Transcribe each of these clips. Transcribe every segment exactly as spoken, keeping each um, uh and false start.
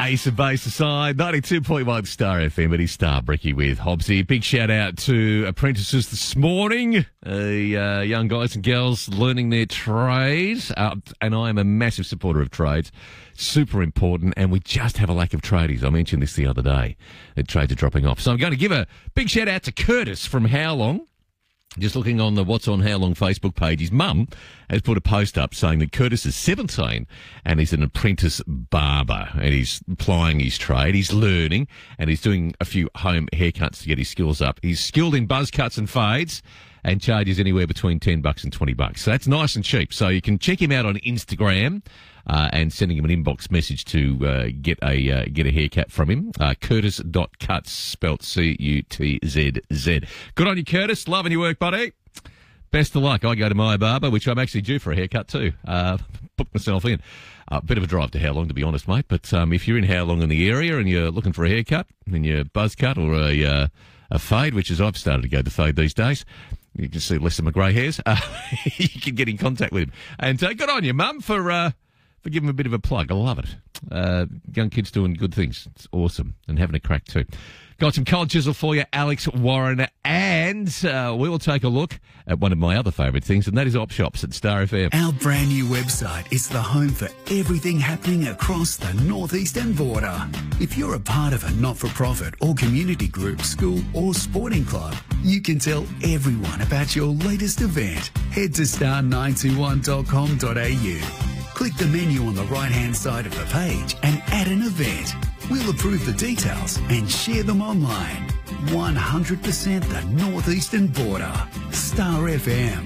Ace of Base aside, ninety-two point one Star F M, it is Star Bricky with Hobbsy. Big shout out to apprentices this morning, uh, uh, young guys and girls learning their trades, uh, and I am a massive supporter of trades. Super important, and we just have a lack of tradies. I mentioned this the other day, that trades are dropping off. So I'm going to give a big shout out to Curtis from Howlong. Just looking on the What's on How Long Facebook page, his mum has put a post up saying that Curtis is seventeen and he's an apprentice barber and he's plying his trade, he's learning, and he's doing a few home haircuts to get his skills up. He's skilled in buzz cuts and fades and charges anywhere between ten bucks and twenty bucks. So that's nice and cheap. So you can check him out on Instagram. Uh, and sending him an inbox message to uh, get a uh, get a haircut from him. Uh, Curtis dot cuts, spelt C U T Z Z. Good on you, Curtis. Loving your work, buddy. Best of luck. I go to my barber, which I'm actually due for a haircut too. Uh, booked myself in. A uh, bit of a drive to Howlong, to be honest, mate. But um, if you're in Howlong in the area and you're looking for a haircut, and your buzz cut or a uh, a fade, which is I've started to go the fade these days. You can see less of my grey hairs. Uh, you can get in contact with him. And uh, good on you, Mum, for... Uh, But give him a bit of a plug. I love it. Uh, young kids doing good things. It's awesome. And having a crack too. Got some cold chisel for you, Alex Warren. And uh, we will take a look at one of my other favourite things, and that is Op Shops at Star F M. Our brand new website is the home for everything happening across the northeastern border. If you're a part of a not-for-profit or community group, school or sporting club, you can tell everyone about your latest event. Head to star nine two one dot com dot a u. Click the menu on the right-hand side of the page and add an event. We'll approve the details and share them online. one hundred percent the northeastern border. Star F M.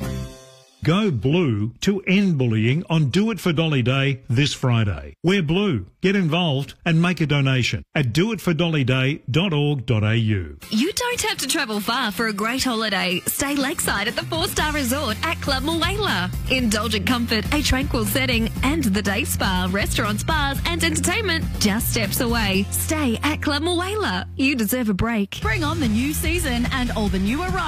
Go blue to end bullying on Do It for Dolly Day this Friday. Wear blue, get involved and make a donation at do it for dolly day dot org dot a u. You don't have to travel far for a great holiday. Stay lakeside at the four-star resort at Club Muela. Indulgent comfort, a tranquil setting and the day spa, restaurants, bars and entertainment just steps away. Stay at Club Muela. You deserve a break. Bring on the new season and all the new arrivals.